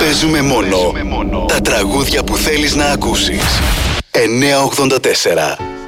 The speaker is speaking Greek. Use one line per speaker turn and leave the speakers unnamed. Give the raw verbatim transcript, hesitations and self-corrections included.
Παίζουμε μόνο τα τραγούδια που θέλεις να ακούσεις. εννιά ογδόντα τέσσερα